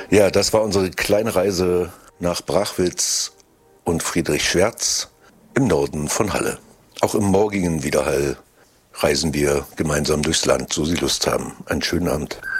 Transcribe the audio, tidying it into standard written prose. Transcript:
Ja, das war unsere kleine Reise nach Brachwitz und Friedrichswerz im Norden von Halle. Auch im morgigen Widerhall reisen wir gemeinsam durchs Land, so Sie Lust haben. Einen schönen Abend.